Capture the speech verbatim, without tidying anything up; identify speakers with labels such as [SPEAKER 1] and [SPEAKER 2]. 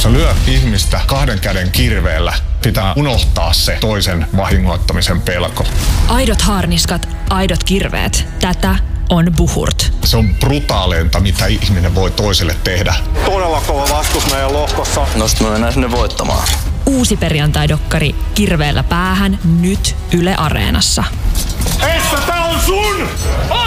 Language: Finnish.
[SPEAKER 1] sä lyöt ihmistä kahden käden kirveellä, pitää unohtaa se toisen vahingoittamisen pelko.
[SPEAKER 2] Aidot haarniskat, aidot kirveet. Tätä on Buhurt.
[SPEAKER 1] Se on brutaaleinta, mitä ihminen voi toiselle tehdä.
[SPEAKER 3] Todella kova vastus meidän lohkossa.
[SPEAKER 4] Nosta me mennään sinne voittamaan.
[SPEAKER 2] Uusi perjantai-dokkari Kirveellä päähän nyt Yle Areenassa.
[SPEAKER 3] Essa, tää on sun!